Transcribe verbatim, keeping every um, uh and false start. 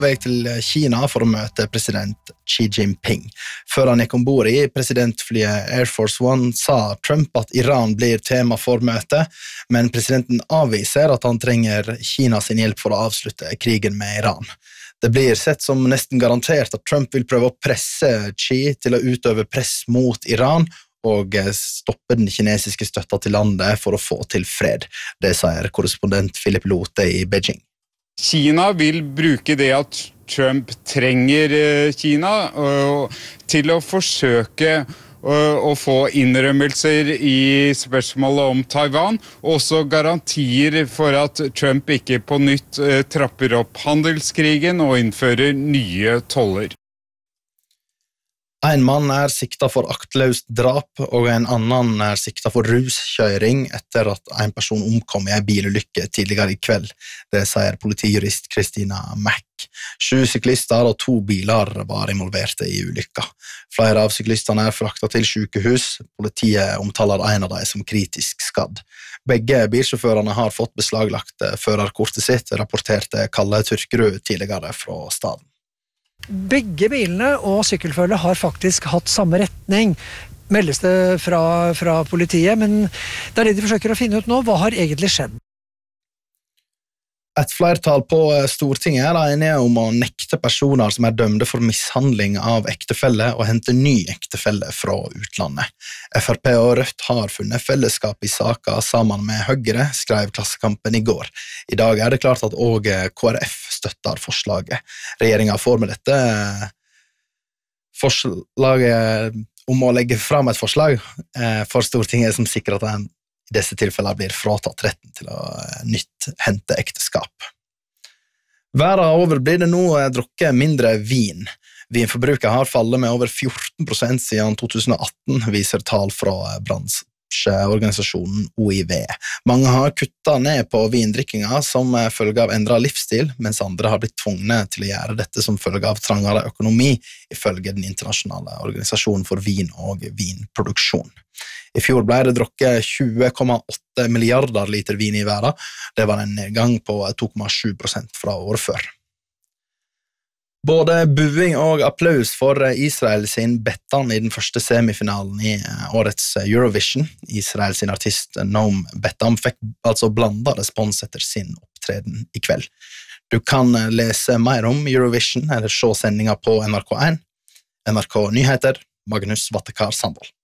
vei til Kina for å møte president Xi Jinping. Før han gikk ombord i presidentflyet Air Force One sa Trump at Iran blir tema for møtet, men presidenten avviser at han trenger Kina sin hjelp for å avslutte krigen med Iran. Det blir sett som nesten garantert at Trump vil prøve å presse Xi til å utøve press mot Iran og stoppe den kinesiske støtta til landet for å få til fred. Det sier korrespondent Philip Lote i Beijing. Kina vil bruke det at Trump trenger Kina til å forsøke å få innrømmelser i spørsmålet om Taiwan, og også garantier for at Trump ikke på nytt trapper opp handelskrigen og innfører nye toller. En mann er siktet for aktløst drap, og en annen er siktet for ruskjøring etter at en person omkom i en bilulykke tidligere i kveld. Det sier politijurist Christina Mack. Sju syklister og to biler var involverte i ulykka. Flere av syklistene er fraktet til sykehus. Politiet omtaler en av dem som kritisk skadd. Begge bilsjåførene har fått beslaglagt førerkortet sitt, rapporterte Kalle Turkerud tidligere fra staden. Begge bilene og sykkelfølget har faktisk hatt samme retning, meldes det fra, fra politiet, men det er det de forsøker å finne ut nå. Hva har egentlig skjedd? Et flertall på Stortinget er enige om å nekte personer som er dømte for mishandling av ektefelle og hente ny ektefelle fra utlandet. F R P og Rødt har funnet fellesskap i saker sammen med Høyre, skrev Klassekampen i går. I dag er det klart at også K R F støtter forslaget. Regjeringen får med dette forslaget om å legge fram et forslag for Stortinget som sikrer at en i disse tilfellene blir fratatt retten til å nytt hente ekteskap. Verden over blir det nå drukket mindre vin. Vinforbruket har fallet med over fjorten prosent siden to tusen og atten, viser tall fra bransjeorganisasjonen O I V. Mange har kuttet ned på vindrikkinga som følge av endret livsstil, mens andre har blitt tvungne til å gjøre dette som følge av trangere økonomi, ifølge den internasjonale organisasjonen for vin og vinproduksjon. I fjor ble det drukket tjue komma åtte milliarder liter vin i verden. Det var en nedgang på to komma sju prosent fra året før. Både buing og applaus for Israel sin Bettan i den første semifinalen i årets Eurovision. Israel sin artist Noam Bettan fikk altså blandet respons etter sin opptreden i kveld. Du kan lese mer om Eurovision eller se sendinga på N R K en. N R K Nyheter, Magnus Vattekar Sandvold.